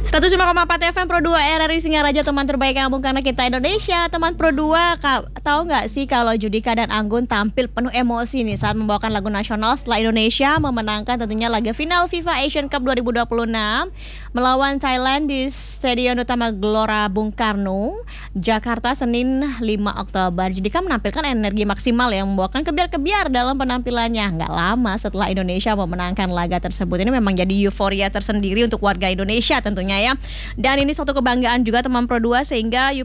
105,4 FM Pro 2 RRI Singaraja, teman terbaik yang karena kita Indonesia. Teman Pro 2, tahu nggak sih kalau Judika dan Anggun tampil penuh emosi nih saat membawakan lagu nasional setelah Indonesia memenangkan tentunya laga final FIFA Asian Cup 2026 melawan Thailand di Stadion Utama Gelora Bung Karno, Jakarta, Senin 5 Oktober. Judika menampilkan energi maksimal yang membawakan kebiar-kebiar dalam penampilannya. Nggak lama setelah Indonesia memenangkan laga tersebut, ini memang jadi euforia tersendiri untuk warga Indonesia tentunya ya. Dan ini suatu kebanggaan juga teman Pro 2 sehingga